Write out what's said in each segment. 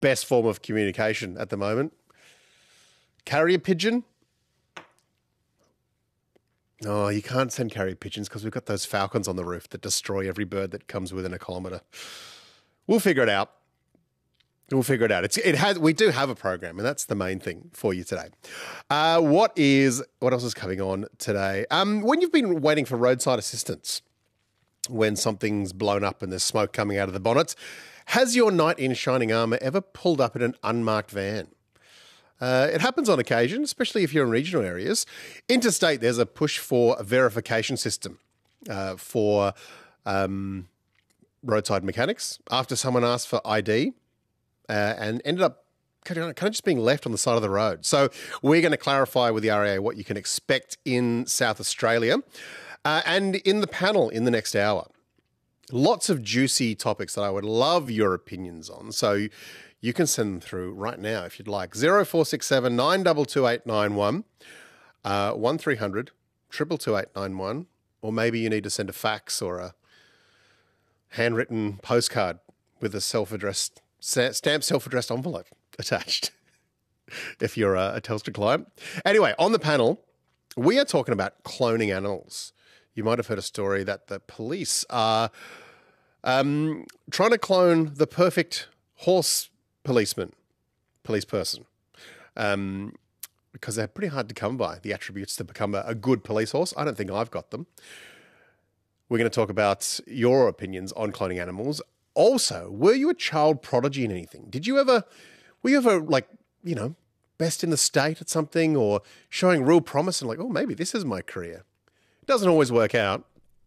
best form of communication at the moment. Carrier pigeon. Oh, you can't send carrier pigeons because we've got those falcons on the roof that destroy every bird that comes within a kilometre. We'll figure it out. We do have a program, and that's the main thing for you today. What else is coming on today? When you've been waiting for roadside assistance, when something's blown up and there's smoke coming out of the bonnet, has your knight in shining armour ever pulled up in an unmarked van? It happens on occasion, especially if you're in regional areas. Interstate, there's a push for a verification system for roadside mechanics after someone asked for ID and ended up kind of just being left on the side of the road. So we're going to clarify with the RAA what you can expect in South Australia. And in the panel in the next hour, lots of juicy topics that I would love your opinions on. So you can send them through right now if you'd like. 0467 922 891, 1300 222 891, or maybe you need to send a fax or a handwritten postcard with a stamped self-addressed envelope attached if you're a Telstra client. Anyway, on the panel, we are talking about cloning animals. You might have heard a story that the police are trying to clone the perfect horse police person, because they're pretty hard to come by, the attributes to become a good police horse. I don't think I've got them. We're going to talk about your opinions on cloning animals. Also, were you a child prodigy in anything? Were you ever best in the state at something or showing real promise and maybe this is my career? It doesn't always work out.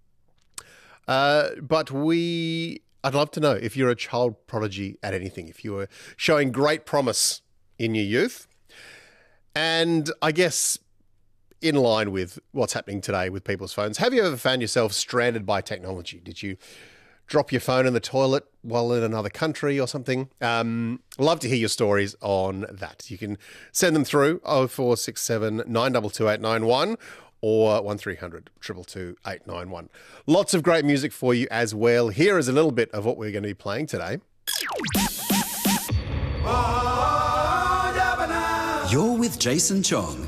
But I'd love to know if you're a child prodigy at anything, if you were showing great promise in your youth. And I guess in line with what's happening today with people's phones, have you ever found yourself stranded by technology? Did you drop your phone in the toilet while in another country or something? Love to hear your stories on that. You can send them through 0467 922 891 or 1300 222 891. Lots of great music for you as well. Here is a little bit of what we're going to be playing today. You're with Jason Chong